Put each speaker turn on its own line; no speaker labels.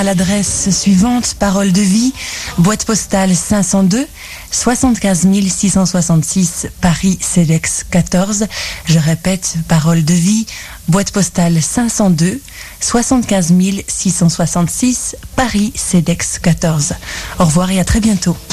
À l'adresse suivante, Parole de vie, boîte postale 502, 75 666, Paris, CEDEX 14. Je répète, Parole de vie, boîte postale 502, 75 666, Paris, CEDEX 14. Au revoir et à très bientôt.